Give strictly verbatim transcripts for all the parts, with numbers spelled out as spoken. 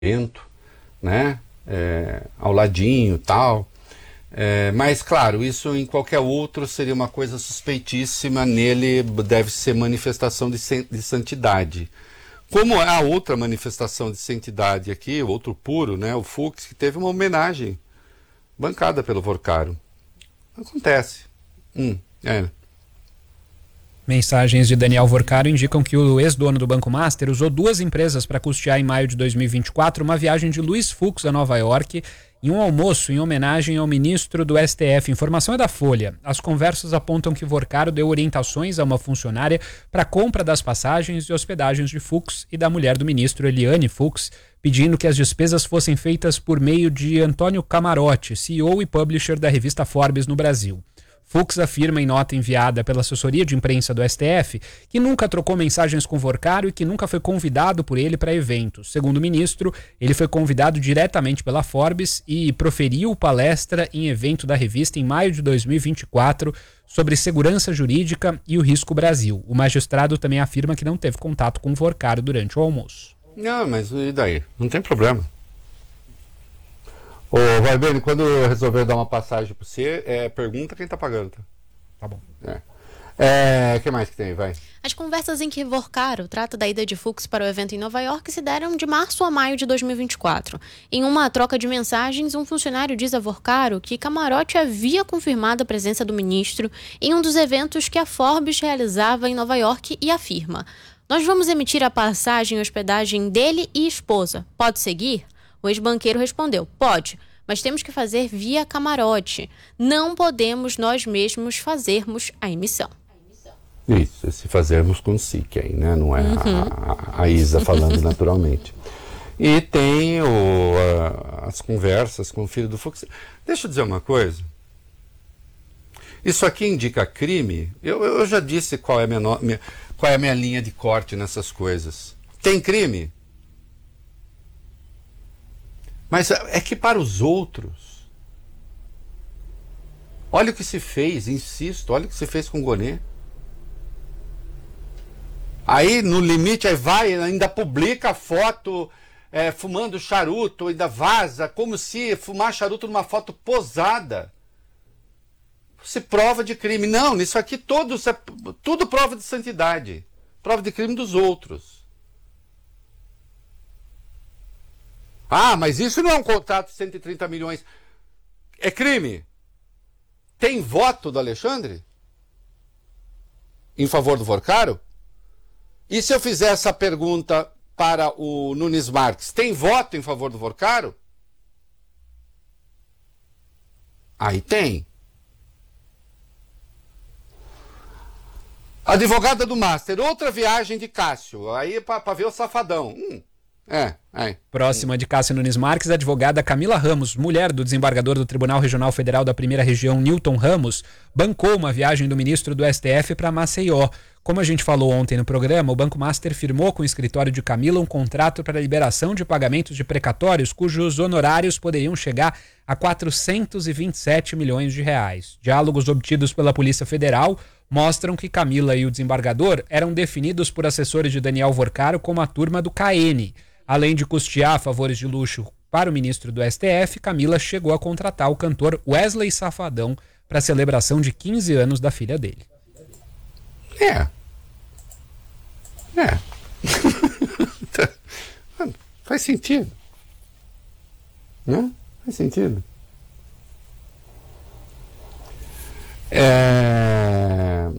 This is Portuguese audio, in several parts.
evento, né? É, ao ladinho, tal. É, mas, claro, isso em qualquer outro seria uma coisa suspeitíssima, nele deve ser manifestação de, de santidade. Como a outra manifestação de santidade aqui, o outro puro, né, o Fux, que teve uma homenagem bancada pelo Vorcaro. Acontece. Hum, é. Mensagens de Daniel Vorcaro indicam que o ex-dono do Banco Master usou duas empresas para custear em maio de dois mil e vinte e quatro uma viagem de Luiz Fux a Nova York e um almoço em homenagem ao ministro do S T F. Informação é da Folha. As conversas apontam que Vorcaro deu orientações a uma funcionária para compra das passagens e hospedagens de Fux e da mulher do ministro, Eliane Fux, pedindo que as despesas fossem feitas por meio de Antônio Camarote, C E O e publisher da revista Forbes no Brasil. Fux afirma em nota enviada pela assessoria de imprensa do S T F que nunca trocou mensagens com Vorcaro e que nunca foi convidado por ele para eventos. Segundo o ministro, ele foi convidado diretamente pela Forbes e proferiu palestra em evento da revista em maio de dois mil e vinte e quatro sobre segurança jurídica e o risco Brasil. O magistrado também afirma que não teve contato com Vorcaro durante o almoço. Não, mas e daí? Não tem problema. Ô, Valbene, quando eu resolver dar uma passagem para você, é, pergunta quem tá pagando, tá? Tá bom. É. É, que mais que tem? Vai. As conversas em que Vorcaro trata da ida de Fux para o evento em Nova York se deram de março a maio de dois mil e vinte e quatro. Em uma troca de mensagens, um funcionário diz a Vorcaro que Camarote havia confirmado a presença do ministro em um dos eventos que a Forbes realizava em Nova York e afirma: "Nós vamos emitir a passagem e hospedagem dele e esposa. Pode seguir?" O ex-banqueiro respondeu: "Pode, mas temos que fazer via Camarote. Não podemos nós mesmos fazermos a emissão." Isso, se fazermos com S I C aí, né? Não é uhum. a, a Isa falando naturalmente. E tem o, a, as conversas com o filho do Fux. Deixa eu dizer uma coisa. Isso aqui indica crime. Eu, eu já disse qual é a minha, minha, qual é a minha linha de corte nessas coisas. Tem crime? Mas é que para os outros, olha o que se fez, insisto, olha o que se fez com o Gonê. Aí, no limite, aí vai, ainda publica a foto é, fumando charuto, ainda vaza, como se fumar charuto numa foto posada fosse prova de crime. Não, nisso aqui todo, tudo prova de santidade, prova de crime dos outros. Ah, mas isso não é um contrato de cento e trinta milhões. É crime? Tem voto do Alexandre? Em favor do Vorcaro? E se eu fizer essa pergunta para o Nunes Marques, tem voto em favor do Vorcaro? Aí tem. Advogada do Master, outra viagem de Cássio, aí para ver o safadão. Hum. É, é. Próxima de Cássio Nunes Marques, a advogada Camila Ramos, mulher do desembargador do Tribunal Regional Federal da Primeira Região, Newton Ramos, bancou uma viagem do ministro do S T F para Maceió. Como a gente falou ontem no programa, o Banco Master firmou com o escritório de Camila um contrato para a liberação de pagamentos de precatórios cujos honorários poderiam chegar a quatrocentos e vinte e sete milhões de reais. Diálogos obtidos pela Polícia Federal mostram que Camila e o desembargador eram definidos por assessores de Daniel Vorcaro como a turma do K N. Além de custear favores de luxo para o ministro do S T F, Camila chegou a contratar o cantor Wesley Safadão para a celebração de quinze anos da filha dele. É. É. Faz sentido. Né? Faz sentido. É...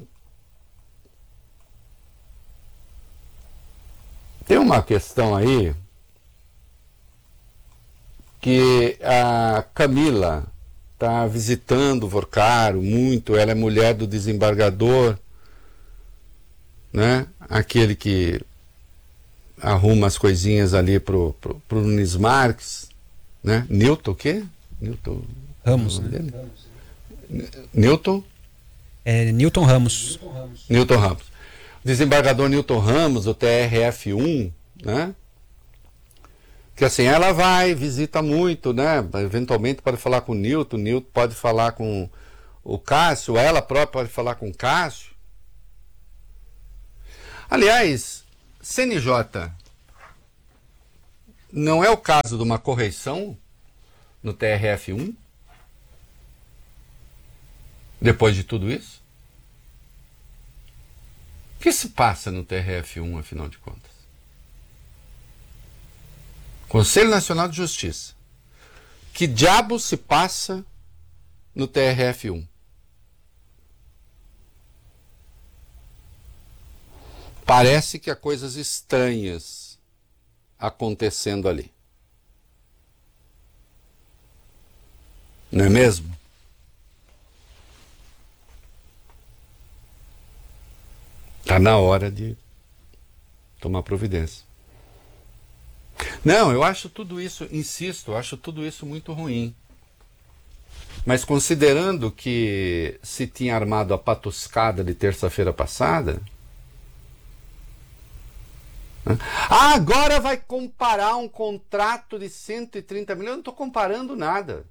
Tem uma questão aí que a Camila está visitando o Vorcaro muito, ela é mulher do desembargador, né? Aquele que arruma as coisinhas ali pro, pro, pro Nunes Marques, né? Newton, o quê? Newton Ramos, né? Newton? É Newton Ramos. Newton Ramos. Desembargador Newton Ramos, do T R F um, né? Que assim, ela vai, visita muito, né? Eventualmente pode falar com o Newton, o Newton pode falar com o Cássio, ela própria pode falar com o Cássio. Aliás, C N J, não é o caso de uma correção no T R F um? Depois de tudo isso? O que se passa no T R F um, afinal de contas? Conselho Nacional de Justiça. Que diabo se passa no T R F um? Parece que há coisas estranhas acontecendo ali. Não é mesmo? Está na hora de tomar providência. Não, eu acho tudo isso, insisto, eu acho tudo isso muito ruim. Mas considerando que se tinha armado a patuscada de terça-feira passada... Né? Ah, agora vai comparar um contrato de cento e trinta milhões? Eu não estou comparando nada.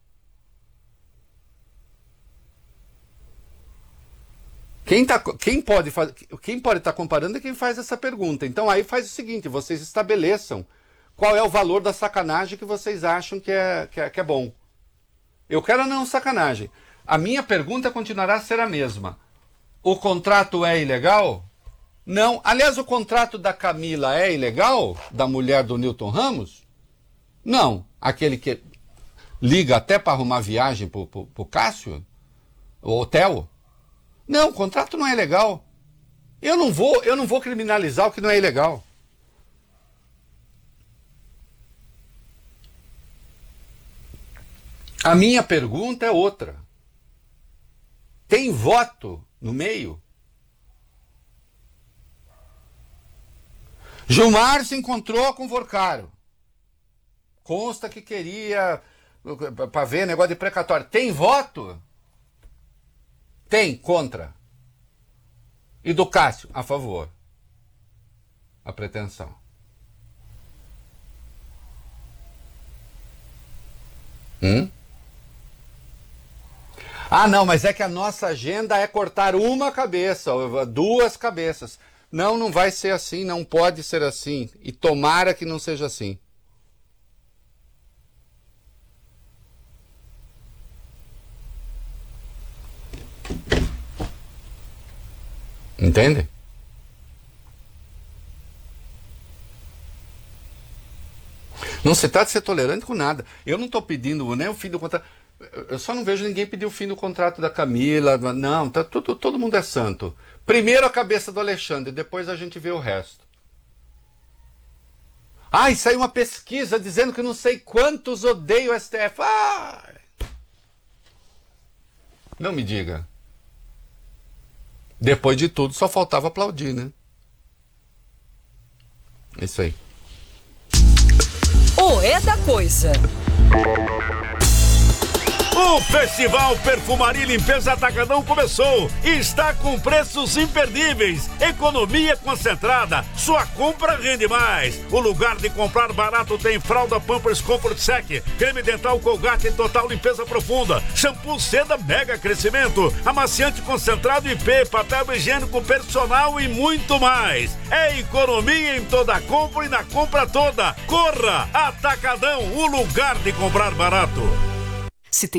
Quem, tá, quem pode fazer, quem pode estar comparando é quem faz essa pergunta. Então aí faz o seguinte, vocês estabeleçam qual é o valor da sacanagem que vocês acham que é, que é, que é bom. Eu quero não sacanagem. A minha pergunta continuará a ser a mesma. O contrato é ilegal? Não. Aliás, o contrato da Camila é ilegal? Da mulher do Newton Ramos? Não. Aquele que liga até para arrumar viagem para o Cássio? O hotel? Não, o contrato não é legal. Eu não vou, eu não vou criminalizar o que não é ilegal. A minha pergunta é outra. Tem voto no meio? Gilmar se encontrou com o Vorcaro. Consta que queria para ver negócio de precatório. Tem voto? Tem, contra. E do Cássio, a favor. A pretensão. Hum? Ah, não, mas é que a nossa agenda é cortar uma cabeça, duas cabeças. Não, não vai ser assim, não pode ser assim. E tomara que não seja assim. Entende? Não se trata de ser tolerante com nada. Eu não estou pedindo nem o fim do contrato. Eu só não vejo ninguém pedir o fim do contrato da Camila. Não, tá, tudo, todo mundo é santo. Primeiro a cabeça do Alexandre, depois a gente vê o resto. Ah, e saiu uma pesquisa dizendo que não sei quantos odeiam o S T F. Ah! Não me diga. Depois de tudo, só faltava aplaudir, né? Isso aí. O É da Coisa. O Festival Perfumaria e Limpeza Atacadão começou e está com preços imperdíveis. Economia concentrada, sua compra rende mais. O lugar de comprar barato tem fralda Pampers Comfort Sec, creme dental Colgate Total Limpeza Profunda, shampoo Seda Mega Crescimento, amaciante concentrado I P, papel higiênico personal e muito mais. É economia em toda a compra e na compra toda. Corra! Atacadão, o lugar de comprar barato.